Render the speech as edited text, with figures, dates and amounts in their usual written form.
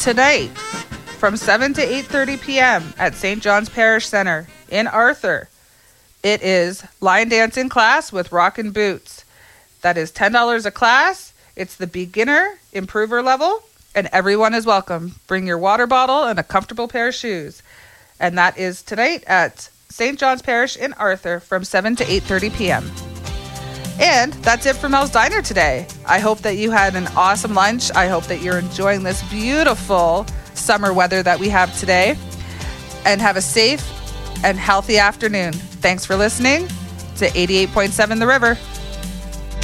tonight from 7 to 8:30 p.m. at St. John's Parish Center in Arthur. It is line dancing class with Rockin' Boots. That is $10 a class. It's the beginner improver level, and everyone is welcome. Bring your water bottle and a comfortable pair of shoes. And that is tonight at St. John's Parish in Arthur from 7 to 8:30 p.m. And that's it for Mel's Diner today. I hope that you had an awesome lunch. I hope that you're enjoying this beautiful summer weather that we have today. And have a safe and healthy afternoon. Thanks for listening to 88.7 The River.